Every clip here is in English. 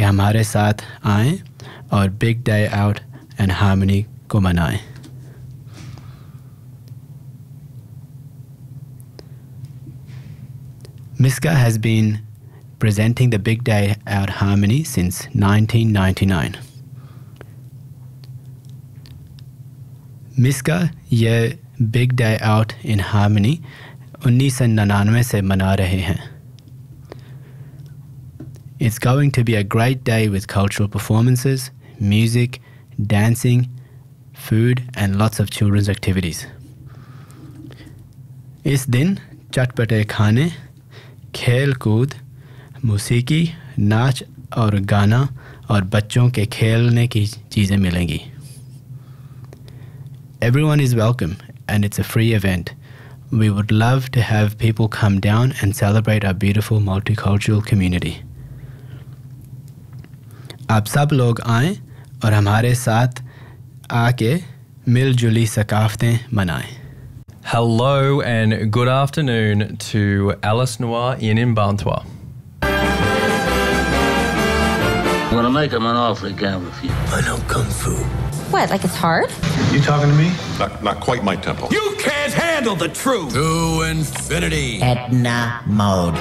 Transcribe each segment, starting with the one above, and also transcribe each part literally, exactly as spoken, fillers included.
हमारे साथ आएं और big day out and harmony को मनाएं। Miska has been presenting the Big Day Out Harmony since nineteen ninety-nine. Miska ये Big Day Out in Harmony उन्नीस सौ निन्यानवे से मना रहे हैं. It's going to be a great day with cultural performances, music, dancing, food and lots of children's activities. इस दिन चटपटे खाने, खेल कूद, मौसीकी, नाच और गाना और बच्चों के खेलने की चीज़ें मिलेंगी. Everyone is welcome and it's a free event. We would love to have people come down and celebrate our beautiful multicultural community. आप सब लोग आएं और हमारे साथ आके मिलजुली सकाफतें मनाएं. Hello and good afternoon to Alice Noir in Mbantua. I'm gonna make him an offer again with you. I know Kung Fu. What, like it's hard? You talking to me? Not, not quite my tempo. You can't handle the truth! To infinity. Edna mode.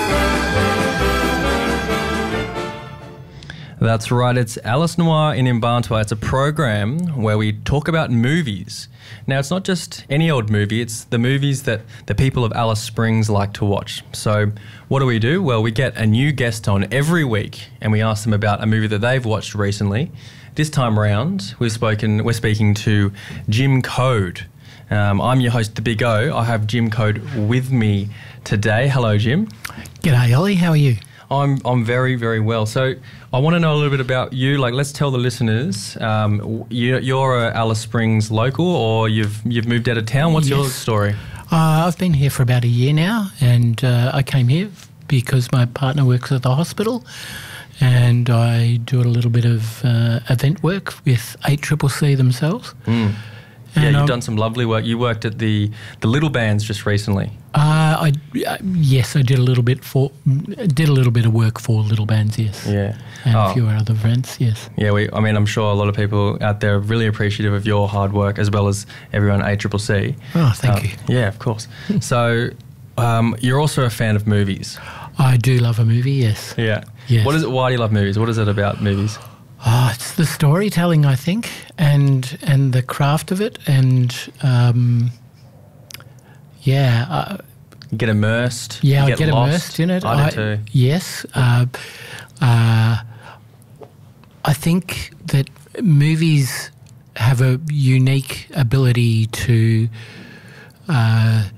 That's right, it's Alice Noir in Mbantua. It's a program where we talk about movies. Now, it's not just any old movie, it's the movies that the people of Alice Springs like to watch. So what do we do? Well, we get a new guest on every week and we ask them about a movie that they've watched recently. This time around, we've spoken, we're speaking to Jim Code. Um, I'm your host, The Big O. I have Jim Code with me today. Hello, Jim. G'day, Ollie. How are you? I'm I'm very, very well. So I want to know a little bit about you. Like, let's tell the listeners, um, you, you're a Alice Springs local or you've you've moved out of town. What's yes. your story? Uh, I've been here for about a year now and uh, I came here because my partner works at the hospital and I do a little bit of uh, event work with eight C C C themselves. Mm. Yeah, you've done some lovely work. You worked at the, the Little Bands just recently. Uh, I uh, yes, I did a little bit for did a little bit of work for Little Bands. Yes. Yeah, and oh. a few other friends. Yes. Yeah, we. I mean, I'm sure a lot of people out there are really appreciative of your hard work as well as everyone at A C C C. Oh, thank uh, you. Yeah, of course. So, um, you're also a fan of movies. I do love a movie. Yes. Yeah. Yes. What is it? Why do you love movies? What is it about movies? Oh, it's the storytelling, I think, and and the craft of it, and um, yeah, uh, you get immersed. Yeah, you I get, get lost. immersed in it. I, I do too. Yes, uh, uh, I think that movies have a unique ability to uh,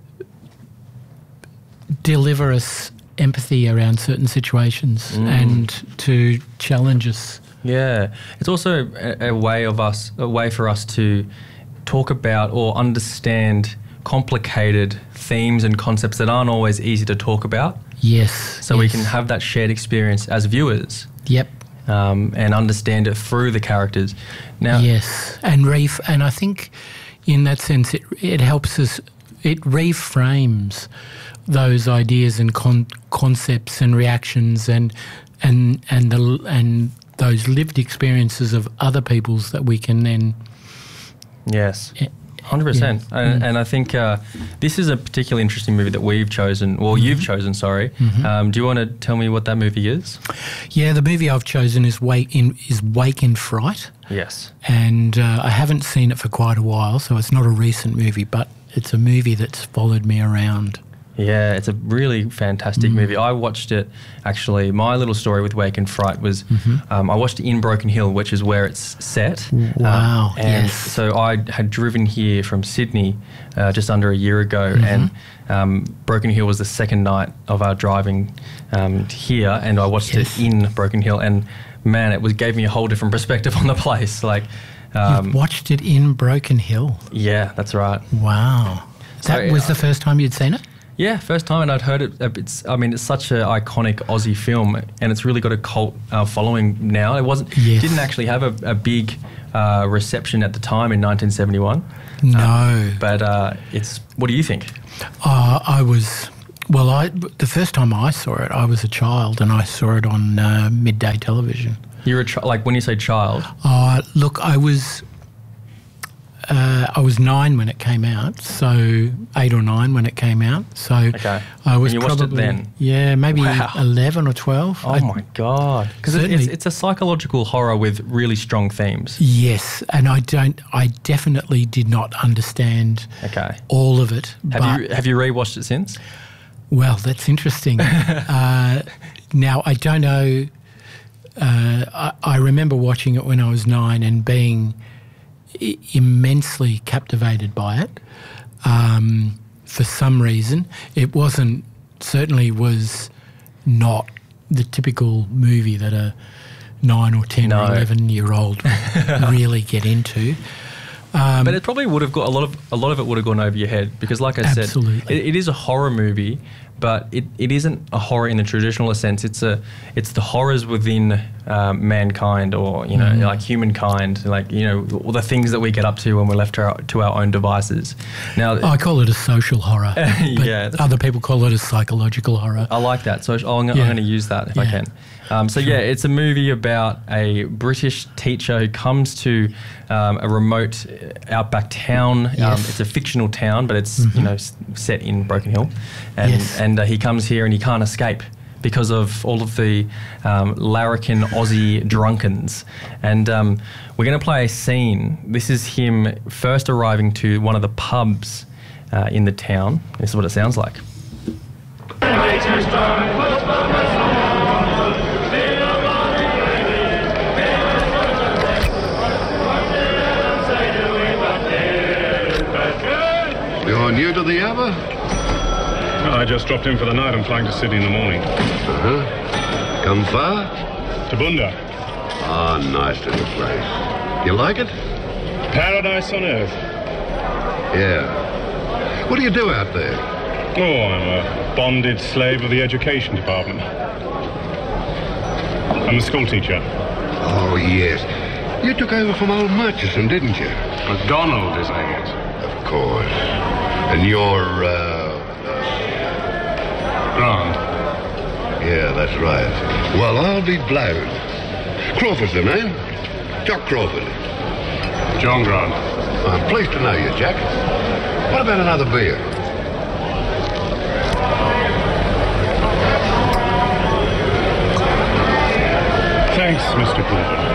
deliver us empathy around certain situations mm. and to challenge us. Yeah, it's also a, a way of us, a way for us to talk about or understand complicated themes and concepts that aren't always easy to talk about. Yes. So yes. we can have that shared experience as viewers. Yep. Um, and understand it through the characters. Now, yes, and ref- and I think in that sense it it helps us. It reframes those ideas and con- concepts and reactions and and and the and those lived experiences of other people's that we can then yes one hundred percent yeah. and, mm. and I think uh, this is a particularly interesting movie that we've chosen well mm-hmm. you've chosen sorry mm-hmm. um, do you want to tell me what that movie is? Yeah, the movie I've chosen is Wake in is Wake in Fright. Yes. And uh, I haven't seen it for quite a while, so it's not a recent movie, but it's a movie that's followed me around. Yeah, it's a really fantastic mm. movie. I watched it, actually, my little story with Wake in Fright was, mm-hmm. um, I watched it in Broken Hill, which is where it's set. Wow, um, And yes. so I had driven here from Sydney uh, just under a year ago, mm-hmm. and um, Broken Hill was the second night of our driving um, here, and I watched yes. it in Broken Hill, and man, it was gave me a whole different perspective on the place. Like, um, You've watched it in Broken Hill? Yeah, that's right. Wow. That so, was uh, the first time you'd seen it? Yeah, first time, and I'd heard it. It's, I mean, it's such an iconic Aussie film, and it's really got a cult uh, following now. It wasn't, yes. didn't actually have a, a big uh, reception at the time in nineteen seventy-one. No, um, but uh, it's. What do you think? Uh, I was Well, I the first time I saw it, I was a child, and I saw it on uh, midday television. You're a chi- like when you say child. Uh, look, I was uh, I was nine when it came out, so eight or nine when it came out. So Okay. I was And you watched it probably then? yeah, maybe Wow. eleven or twelve. Oh I- my god! Because it's, Certainly. it's a psychological horror with really strong themes. Yes, and I don't. I definitely did not understand Okay. all of it. Have but, you have you rewatched it since? Well, that's interesting. uh, now, I don't know. Uh, I, I remember watching it when I was nine and being I- immensely captivated by it. Um, for some reason, it wasn't. Certainly, was not the typical movie that a nine or ten No. or eleven year old really get into. Um, But it probably would have got a lot of a lot of it would have gone over your head because, like I Absolutely. said, it, it is a horror movie, but it, it isn't a horror in the traditional sense. It's a it's the horrors within um, mankind, or you know, Mm. like humankind, like you know, all the things that we get up to when we're left to our, to our own devices. Now, I call it a social horror, but Yeah. other people call it a psychological horror. I like that. So oh, I'm, Yeah. I'm going to use that if I Yeah. can. Um, so yeah, it's a movie about a British teacher who comes to um, a remote uh, outback town. Um, Yes. it's a fictional town, but it's you know s- set in Broken Hill, and Yes. and uh, he comes here and he can't escape because of all of the um, larrikin Aussie drunkens. And um, we're going to play a scene. This is him first arriving to one of the pubs uh, in the town. This is what it sounds like. You're new to the Ava? I just dropped in for the night. I'm flying to Sydney in the morning. Uh-huh. Come far? To Bunda. Ah, nice little place. You like it? Paradise on earth. Yeah. What do you do out there? Oh, I'm a bonded slave of the education department. I'm a school teacher. Oh, yes. You took over from old Murchison, didn't you? MacDonald, isn't it? Of course. And you're, uh... Grant. Yeah, that's right. Well, I'll be blowed. Crawford's the name. Jock Crawford. John Grant. I'm pleased to know you, Jack. What about another beer? Thanks, Mister Crawford.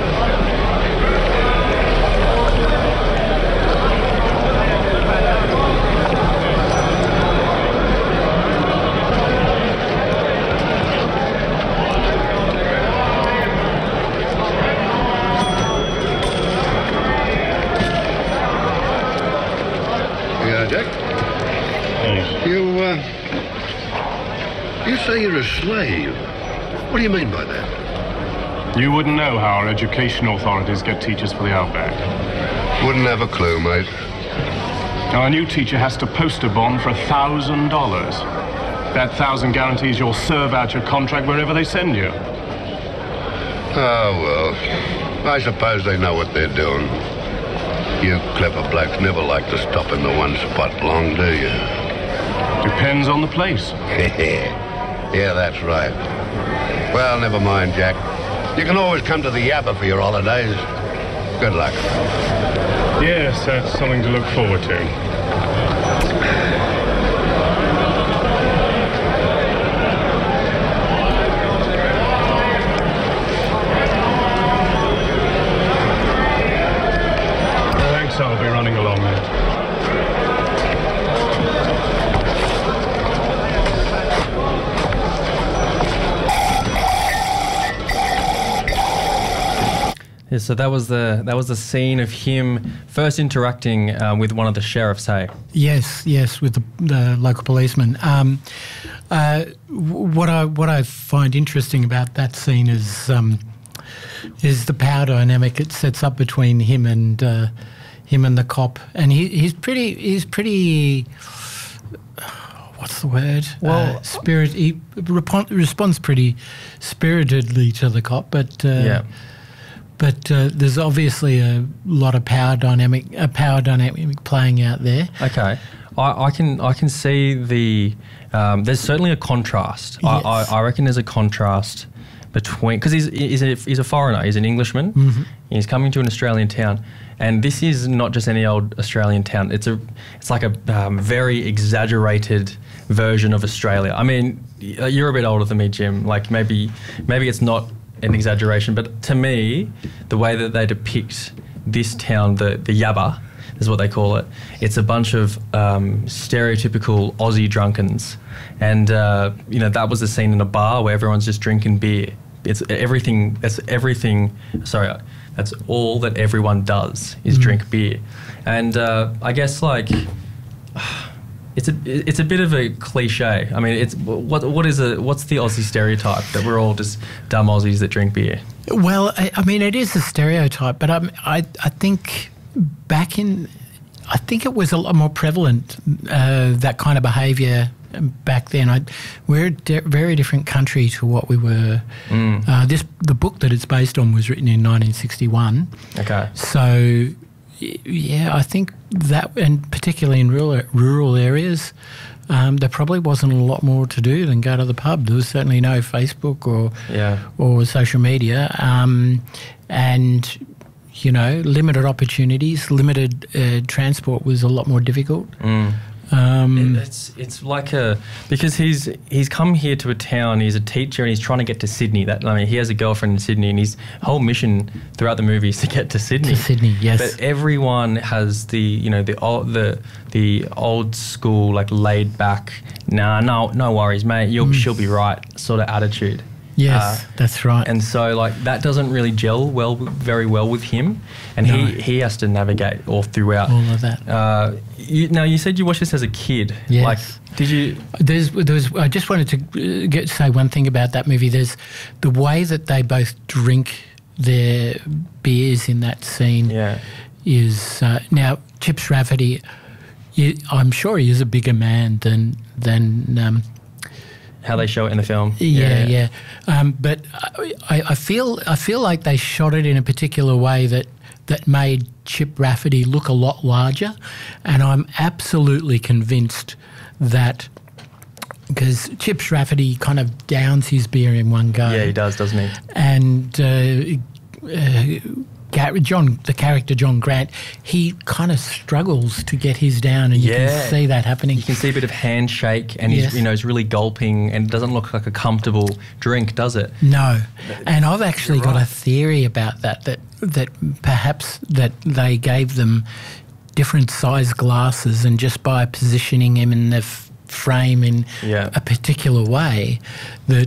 Yeah, Jack? Thanks. You, uh... You say you're a slave. What do you mean by that? You wouldn't know how our education authorities get teachers for the outback. Wouldn't have a clue, mate. Now, a new teacher has to post a bond for a thousand dollars. That thousand guarantees you'll serve out your contract wherever they send you. Oh, well. I suppose they know what they're doing. You clever blokes never like to stop in the one spot long, do you? Depends on the place. Yeah, that's right. Well, never mind, Jack. You can always come to the Yabba for your holidays. Good luck. Yes, that's something to look forward to. Thanks, I'll be running along now. Yeah, so that was the that was the scene of him first interacting uh, with one of the sheriffs. Hey, Yes, yes, with the, the local policeman. Um, uh, w- what I what I find interesting about that scene is um, is the power dynamic it sets up between him and uh, him and the cop, and he, he's pretty he's pretty. What's the word? Well- uh, spirit. He repon- responds pretty spiritedly to the cop, but uh, Yeah. But uh, there's obviously a lot of power dynamic, a power dynamic playing out there. okay. I, I can I can see the. Um, there's certainly a contrast. Yes. I, I, I reckon there's a contrast between because he's he's a, he's a foreigner. He's an Englishman. Mm-hmm. He's coming to an Australian town, and this is not just any old Australian town. It's a it's like a um, very exaggerated version of Australia. I mean, you're a bit older than me, Jim. Like maybe maybe it's not an exaggeration, but to me, the way that they depict this town, the the Yabba, is what they call it. It's a bunch of um, stereotypical Aussie drunkens, and uh, you know that was the scene in a bar where everyone's just drinking beer. It's everything. That's everything. Sorry, that's all that everyone does is Mm. drink beer, and uh, I guess like. It's a it's a bit of a cliche. I mean, it's what what is a what's the Aussie stereotype that we're all just dumb Aussies that drink beer? Well, I, I mean, it is a stereotype, but um, I I think back in, I think it was a lot more prevalent, uh, that kind of behaviour back then. I, we're a de- very different country to what we were. Mm. Uh, this the book that it's based on was written in nineteen sixty-one. Okay. So, y- yeah, I think that, and particularly in rural rural areas, um, there probably wasn't a lot more to do than go to the pub. There was certainly no Facebook or Yeah. or social media, um, and you know, limited opportunities, limited uh, transport was a lot more difficult. Mm. Um, It's it's like a because he's he's come here to a town. He's a teacher and he's trying to get to Sydney. That I mean, he has a girlfriend in Sydney, and his whole mission throughout the movie is to get to Sydney. To Sydney, yes. But everyone has the you know the old the the old school like laid back. Nah, no no worries, mate. You'll she'll be right sort of attitude. yes, Uh, that's right. And so, like, that doesn't really gel well, very well with him, and No. he, he has to navigate all throughout. All of that. Uh, you, now, you said you watched this as a kid. Yes. Like, did you? There's, there's. I just wanted to uh, get say one thing about that movie. There's the way that they both drink their beers in that scene. Yeah. Is uh, now Chips Rafferty. You, I'm sure he is a bigger man than than. Um, How they show it in the film. Yeah, yeah. Um, but I, I feel I feel like they shot it in a particular way that that made Chip Rafferty look a lot larger, and I'm absolutely convinced that because Chips Rafferty kind of downs his beer in one go. Yeah, he does, doesn't he? And uh, uh, Gar- John, the character John Grant, he kind of struggles to get his down, and you Yeah. can see that happening. You can see a bit of handshake, and Yes. he's you know he's really gulping, and it doesn't look like a comfortable drink, does it? No, and I've actually You're got a right. theory about that. That that perhaps that they gave them different size glasses, and just by positioning him in the f- frame in Yeah. a particular way, that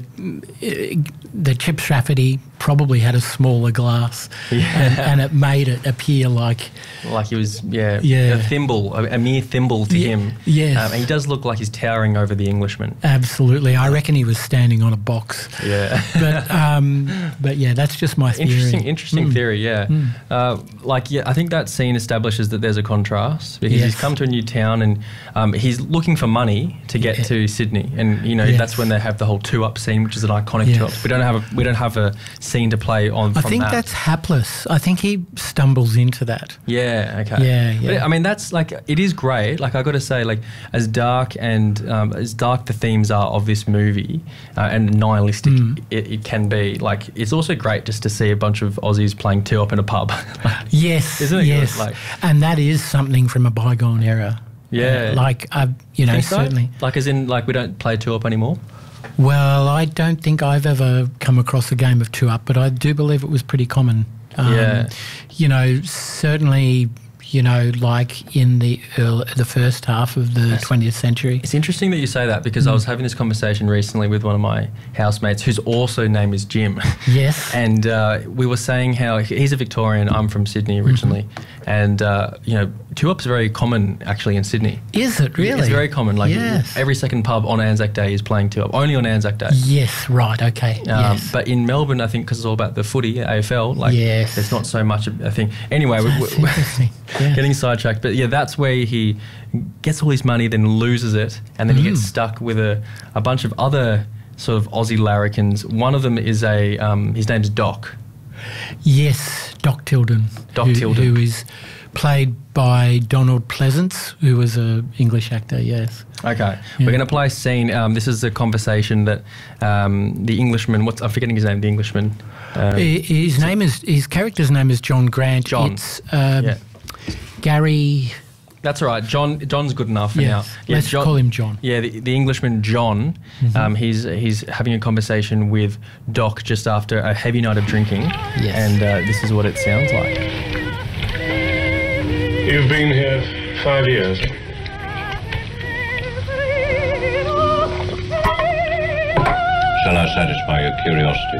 uh, the Chips Rafferty probably had a smaller glass, Yeah. and, and it made it appear like Like he was, yeah, Yeah. a thimble, a, a mere thimble to Ye- him. yes. Um, and he does look like he's towering over the Englishman. absolutely. I reckon he was standing on a box. Yeah. But um, but yeah, that's just my theory. Interesting, interesting Mm. theory. Yeah, uh, like yeah, I think that scene establishes that there's a contrast because he's Yes. come to a new town and um, he's looking for money to get Yeah. to Sydney, and you know Yes. that's when they have the whole two up scene, which is an iconic Yes. two up. We don't have a we don't have a scene to play on. I from think that. that's hapless. I think he stumbles into that. Yeah. Okay. Yeah, But, yeah. I mean, that's like it is great. Like I got to say, like as dark and um, as dark the themes are of this movie uh, and nihilistic Mm. it, it can be. Like it's also great just to see a bunch of Aussies playing two up in a pub. Like, Yes, Isn't it good? yes, Like- and that is something from a bygone era. Yeah. Uh, like I, you know, Think so? certainly. Like as in, like we don't play two up anymore. Well, I don't think I've ever come across a game of two up, but I do believe it was pretty common. Um, Yeah. You know, certainly. You know, like in the early, the first half of the twentieth century. It's interesting that you say that because I was having this conversation recently with one of my housemates whose also name is Jim. Yes. And uh, we were saying how he's a Victorian, I'm from Sydney originally. And, uh, you know, two up's very common actually in Sydney. Is it really? It's very common. Like Yes. every second pub on Anzac Day is playing two up, only on Anzac Day. Yes. Right. Okay. Um, yes. But in Melbourne, I think because it's all about the footy, A F L, like Yes. there's not so much a thing. Anyway, we- That's we- interesting. Yes. getting sidetracked. But yeah, that's where he gets all his money, then loses it, and then he gets Mm. stuck with a, a bunch of other sort of Aussie larrikins. One of them is a, um, his name's Doc. Yes, Doc Tilden. Doc who, Tilden. Who is played by Donald Pleasance, who was an English actor, yes. Okay, we're going to play a scene. Um, this is a conversation that um, the Englishman, what's, I'm forgetting his name, the Englishman. Um, his name is, his character's name is John Grant. John. It's um, yeah. Gary... That's all right. John. John's good enough for Yes, now. Yeah, let's call him John. Yeah, the, the Englishman John. Mm-hmm. Um, he's he's having a conversation with Doc just after a heavy night of drinking. Yes. And uh, this is what it sounds like. You've been here five years. Shall I satisfy your curiosity?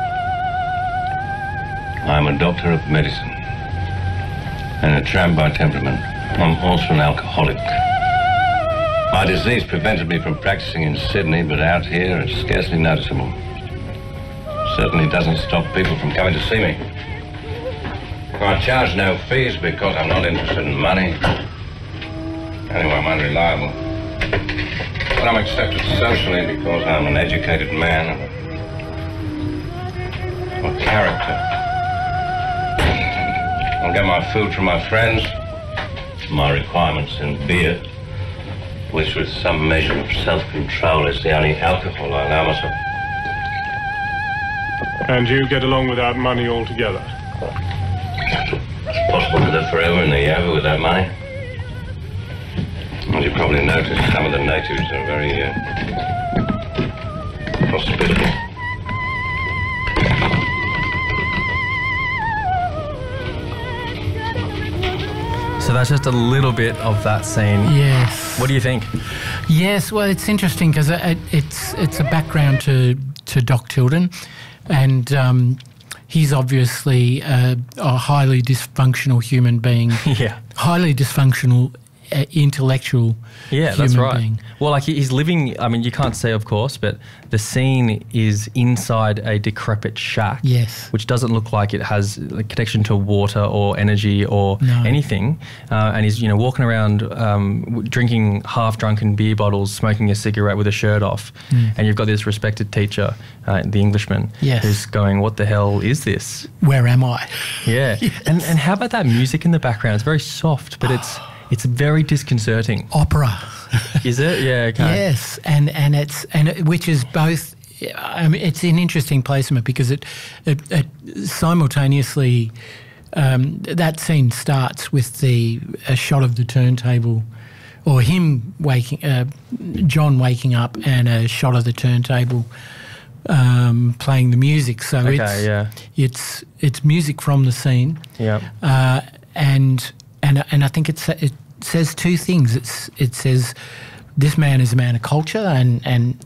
I'm a doctor of medicine and a tramp by temperament. I'm also an alcoholic. My disease prevented me from practicing in Sydney, but out here it's scarcely noticeable. Certainly doesn't stop people from coming to see me. I charge no fees because I'm not interested in money. Anyway, I'm unreliable. But I'm accepted socially because I'm an educated man and a character. I'll get my food from my friends, my requirements in beer, which with some measure of self-control is the only alcohol I allow myself. And you get along without money altogether? It's possible to live forever in the Yava without money. As you probably noticed, some of the natives are very uh, hospitable. So that's just a little bit of that scene. Yes. What do you think? Yes, well, it's interesting because it, it's it's a background to, to Doc Tilden, and um, he's obviously a, a highly dysfunctional human being. Yeah. Highly dysfunctional uh, intellectual Yeah, human that's right. being. Well, like he- he's living, I mean, you can't see, of course, but the scene is inside a decrepit shack. Yes. Which doesn't look like it has a connection to water or energy or No. anything. Uh, and he's, you know, walking around um, w- drinking half-drunken beer bottles, smoking a cigarette with a shirt off. And you've got this respected teacher, uh, the Englishman, Yes. who's going, what the hell is this? Where am I? Yeah. And and how about that music in the background? It's very soft, but it's it's very disconcerting. Opera. Is it? Yeah, okay. Yes, and and it's and it, which is both. I mean, it's an interesting placement because it it, it simultaneously um, that scene starts with the a shot of the turntable, or him waking, uh, John waking up, and a shot of the turntable um, playing the music. So Okay, it's yeah. it's it's music from the scene. Yeah. Uh, and and and I think it's, it says two things. It's it says this man is a man of culture, and and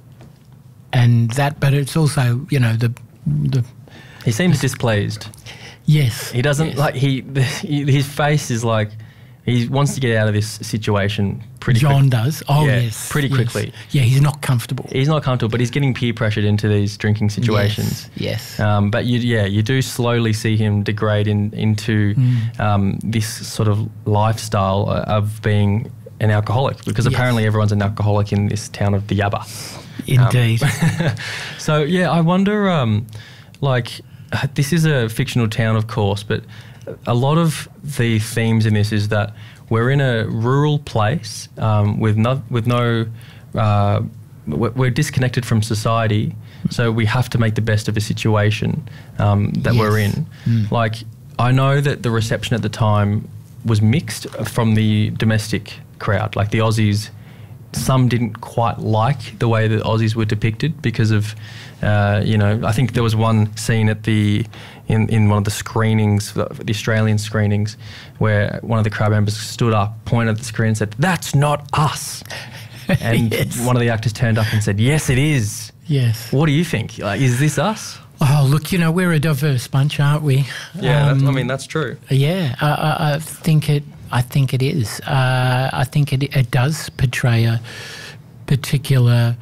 and that, but it's also, you know, the the He seems displeased. yes He doesn't yes. like he, he. His face is like he wants to get out of this situation pretty. John quick. does. Oh Yeah, yes, pretty yes. quickly. Yeah, he's not comfortable. He's not comfortable, but he's getting peer pressured into these drinking situations. Yes. yes. Um, but you, yeah, you do slowly see him degrade in, into Mm. um, this sort of lifestyle uh, of being an alcoholic, because Yes. apparently everyone's an alcoholic in this town of Diaba. Indeed. So yeah, I wonder, um, like, uh, this is a fictional town, of course, but a lot of the themes in this is that we're in a rural place um, with no, with no, uh, we're we're disconnected from society, so we have to make the best of a situation um, that we're Yes. in. Like, I know that the reception at the time was mixed from the domestic crowd, like the Aussies. Some didn't quite like the way that Aussies were depicted because of, uh, you know, I think there was one scene at the in, in one of the screenings, the the Australian screenings, where one of the crowd members stood up, pointed at the screen and said, "That's not us." And Yes. one of the actors turned up and said, "Yes, it is." Yes. What do you think? Like, is this us? Oh, look, you know, we're a diverse bunch, aren't we? Yeah, that's, I Um, mean, that's true. Yeah, I, I, I think it. I think it is. Uh, I think it, it does portray a particular.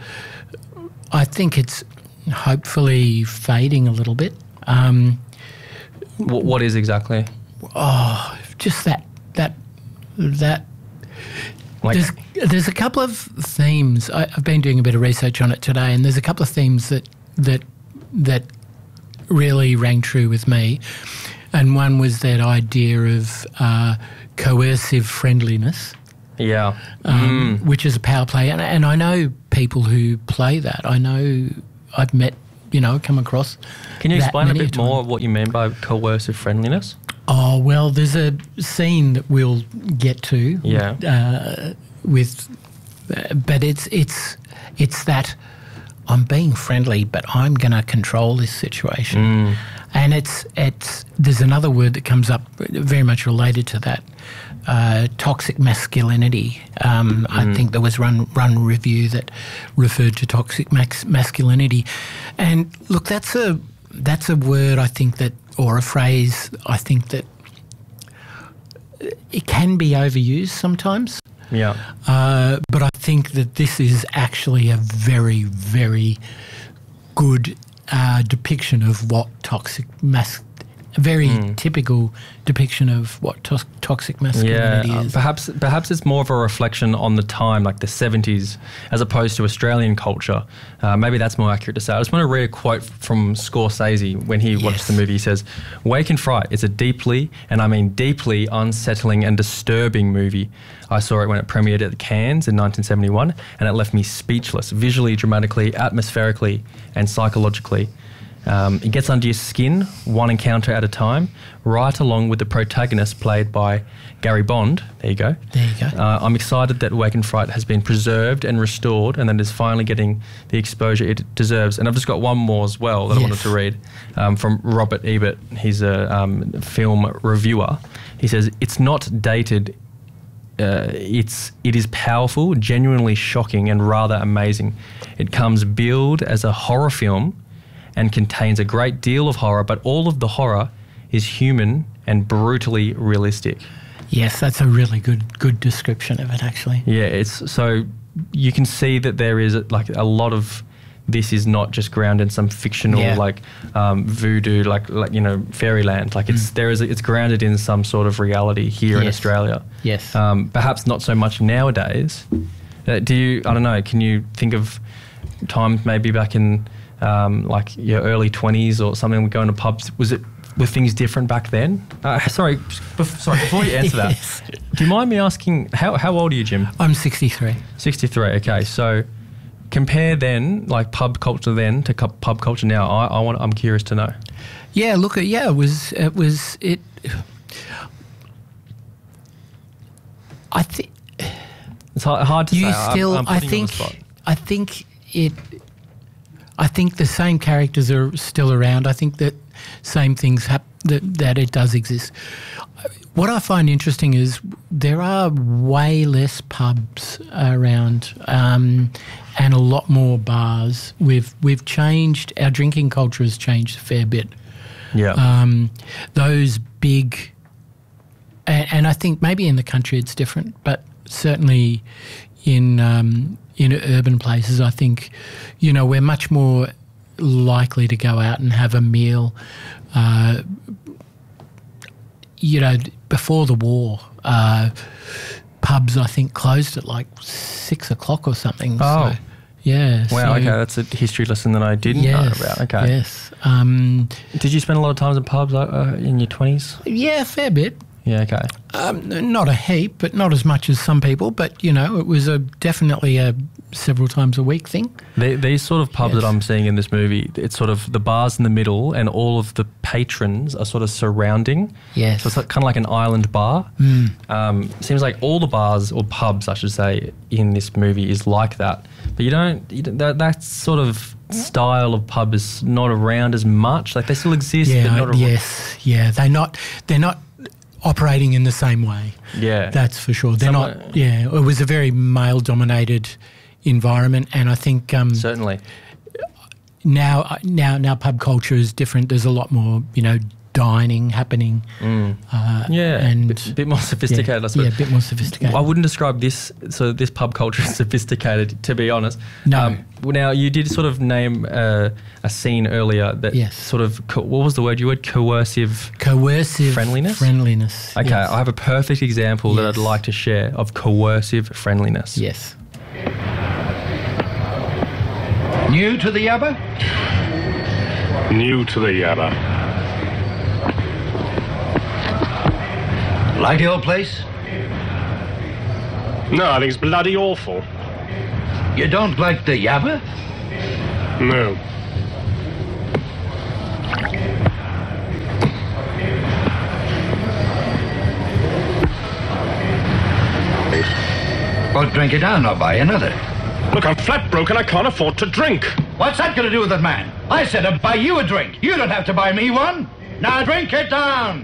I think it's hopefully fading a little bit. Um, What, what is exactly? just that that that. Like, There's there's a couple of themes. I, I've been doing a bit of research on it today, and there's a couple of themes that that that really rang true with me. And one was that idea of uh, coercive friendliness, Yeah. um, which is a power play. And, and I know people who play that. I know I've met, you know, come across. Can you that explain a many bit times. more what you mean by coercive friendliness? Oh, well, there's a scene that we'll get to. Yeah. Uh, with, uh, but it's it's it's that I'm being friendly, but I'm going to control this situation. Mm. And it's it's there's another word that comes up very much related to that, uh, toxic masculinity. Um, I think there was run run review that referred to toxic max, masculinity, and look, that's a that's a word I think that, or a phrase I think that it can be overused sometimes. Yeah. Uh, but I think that this is actually a very, very good uh, depiction of what toxic mas- a very typical depiction of what to- toxic masculinity Yeah, uh, is. perhaps perhaps it's more of a reflection on the time, like the seventies, as opposed to Australian culture. Uh, maybe that's more accurate to say. I just want to read a quote from Scorsese when he watched Yes. the movie. He says, "Wake and Fright is a deeply, and I mean deeply, unsettling and disturbing movie. I saw it when it premiered at the Cannes in nineteen seventy-one, and it left me speechless, visually, dramatically, atmospherically, and psychologically. Um, it gets under your skin, one encounter at a time, right along with the protagonist played by Gary Bond." There you go. There you go. Uh, I'm excited that Wake and Fright has been preserved and restored, and that it is finally getting the exposure it deserves. And I've just got one more as well that I wanted Yes. to read um, from Robert Ebert. He's a um, film reviewer. He says, "It's not dated. Uh, it's it is powerful, genuinely shocking, and rather amazing. It comes billed as a horror film and contains a great deal of horror, but all of the horror is human and brutally realistic." Yes, that's a really good good description of it, actually. Yeah, it's so you can see that there is like a lot of this is not just grounded in some fictional Yeah. like um, voodoo, like like you know fairyland. Like it's there is it's grounded in some sort of reality here in Yes. Australia. Yes. Um, perhaps not so much nowadays. Uh, do you? I don't know. Can you think of times maybe back in um, like your early twenties or something? We go into pubs. Was it were things different back then? Uh, sorry, bef- sorry. Before you answer that, Yes. do you mind me asking how how old are you, Jim? I'm sixty-three. sixty-three. Okay, so compare then like pub culture then to cu- pub culture now. I, I want. I'm curious to know. Yeah, look, at yeah, it was it was it. I think It's hard, hard to you say. I'm- still. I'm I putting you on the think. spot. I think it. I think the same characters are still around. I think that same things hap- that that it does exist. What I find interesting is there are way less pubs around, um, and a lot more bars. We've we've changed. Our drinking culture has changed a fair bit. Yeah. Um, those big, and, and I think maybe in the country it's different, but certainly in um, in urban places, I think, you know, we're much more likely to go out and have a meal. Uh, you know, before the war, uh, pubs I think closed at like six o'clock or something. Oh. So, yeah. Wow. so- Okay, that's a history lesson that I didn't Yes. know about. Okay. Yes. Um, Did you spend a lot of times in pubs uh, in your twenties? yeah, a fair bit. Yeah. Okay. Um, not a heap, but not as much as some people. But you know, it was a definitely a several times a week thing. The, these sort of pubs Yes. that I'm seeing in this movie, it's sort of the bars in the middle, and all of the patrons are sort of surrounding. Yes. So it's like, kind of like an island bar. Um, seems like all the bars or pubs, I should say, in this movie is like that. But you don't. You don't that, that sort of style of pub is not around as much. Like they still exist. but Yeah. not around. Yes. Yeah. They're not. They're not operating in the same way. Yeah. That's for sure. They're Somewhat- not. Yeah. It was a very male-dominated environment, and I think um, Certainly. now now now pub culture is different. There's a lot more, you know, dining happening. Uh, Yeah. and bit, bit more sophisticated, yeah, I suppose. yeah, a bit more sophisticated. I wouldn't describe this, so this pub culture as sophisticated, to be honest. No. well, now, you did sort of name uh, a scene earlier that Yes. sort of, co- what was the word you word? Coercive. Coercive Friendliness? Friendliness. Okay, Yes. I have a perfect example that Yes. I'd like to share of coercive friendliness. Yes. New to the Yabba? New to the Yabba. Like the old place? No, I think it's bloody awful. You don't like the Yabba? No. Well, drink it down or buy another. Look, I'm flat broke and I can't afford to drink. What's that got to do with it, man? I said I'd buy you a drink. You don't have to buy me one. Now drink it down.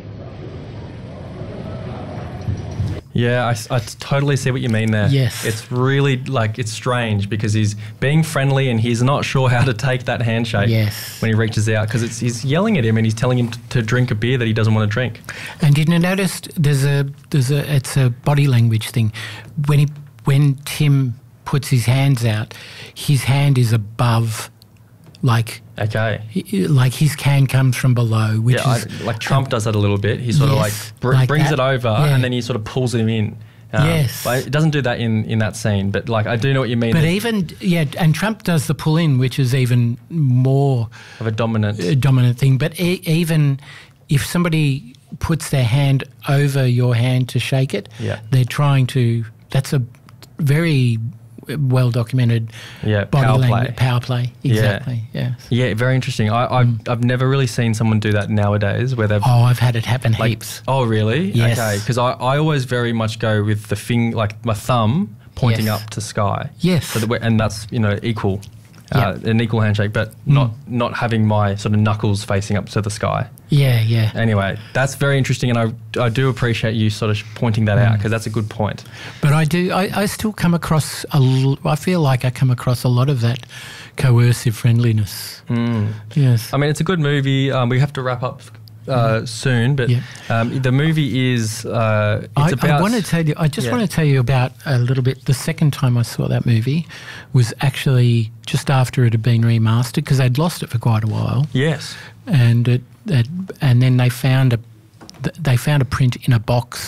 Yeah, I, I totally see what you mean there. Yes. It's really, like, it's strange because he's being friendly and he's not sure how to take that handshake Yes. when he reaches out because it's he's yelling at him and he's telling him to, to drink a beer that he doesn't want to drink. And didn't you notice there's a there's a it's a body language thing. When he when Tim puts his hands out, his hand is above, like Okay. he- like his hand comes from below, which Yeah, is I, like Trump does that a little bit. He sort of like, Yes, br- like brings that. it over Yeah. and then he sort of pulls him in. Um, Yes. But it doesn't do that in, in that scene, but like I do know what you mean. But There's even yeah, and Trump does the pull in, which is even more of a dominant. a dominant thing. But e- even if somebody puts their hand over your hand to shake it, Yeah. they're trying to. That's a very well documented Yeah, body power language play. power play. Exactly. Yeah. Yeah, very interesting. I, I've, Mm. I've never really seen someone do that nowadays where they've. Oh, I've had it happen like, heaps. Oh, really? Yes. Okay, because I, I always very much go with the thing, like my thumb pointing Yes. up to sky. Yes. So that we're, and that's, you know, equal. Uh, an equal handshake, but Mm. not not having my sort of knuckles facing up to the sky. Yeah, yeah. Anyway, that's very interesting, and I, I do appreciate you sort of pointing that Mm. out because that's a good point. But I do. I, I still come across. A, l- I feel like I come across a lot of that coercive friendliness. Mm. Yes. I mean, it's a good movie. Um, we have to wrap up uh, soon, but Yeah. um, the movie is uh, it's I, about. I want to tell you. I just Yeah. want to tell you about a little bit. The second time I saw that movie was actually just after it had been remastered because they'd lost it for quite a while, Yes. and it, it and then they found a th- they found a print in a box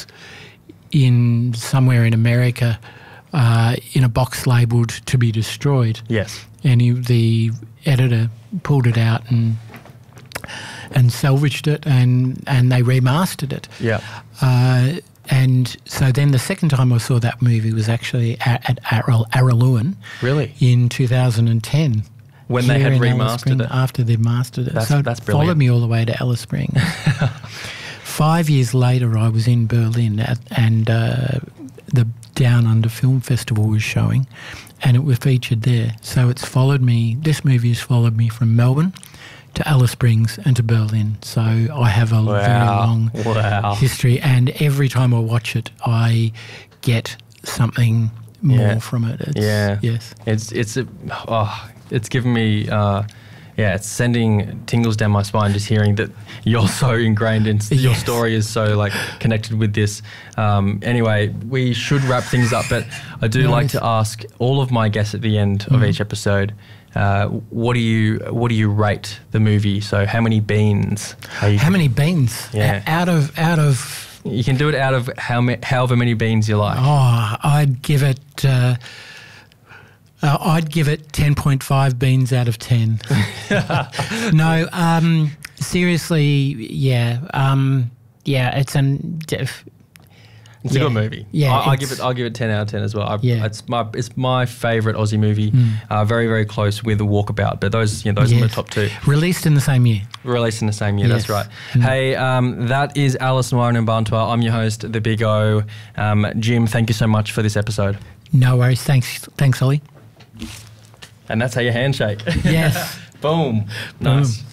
in somewhere in America, uh, in a box labelled to be destroyed. Yes. And he, the editor pulled it out and and salvaged it, and, and they remastered it. Yeah. Uh, and so then the second time I saw that movie was actually at, at Arral, Araluen Really? in two thousand ten. When they here had in Alice remastered Springs, it. After they'd mastered it. That's- so that's it brilliant. followed me all the way to Alice Springs. Five years later, I was in Berlin at, and uh, the Down Under Film Festival was showing, and it was featured there. So it's followed me, this movie has followed me from Melbourne to Alice Springs and to Berlin. So I have a very Wow. long Wow. history, and every time I watch it, I get something more Yeah. from it. It's, Yeah. Yes. It's it's a, oh, it's given me uh, yeah, it's sending tingles down my spine just hearing that you're so ingrained in your Yes. story is so like connected with this. Um, anyway, we should wrap things up, but I do No like worries. to ask all of my guests at the end of each episode. Uh, what do you what do you rate the movie? So how many beans? Are you, How many beans? Yeah. O- Out of out of You can do it out of how ma- however many beans you like. oh, I'd give it. Uh, uh, I'd give it ten point five beans out of ten. No, um, seriously, yeah, um, yeah. It's an. Def, It's a yeah, good movie. yeah, I, I it's- give it. I'll give it ten out of ten as well. I, Yeah. it's my it's my favourite Aussie movie. Uh, very very close with The Walkabout, but those you know those are my Yes. top two. Released in the same year. Released in the same year. That's Yes. right. Hey, um, that is Alice Noir and Mbantua. I'm your host, The Big O. Um, Jim, thank you so much for this episode. No worries. Thanks, thanks, Ollie. And that's how you handshake. Yes. Boom. Nice. Boom.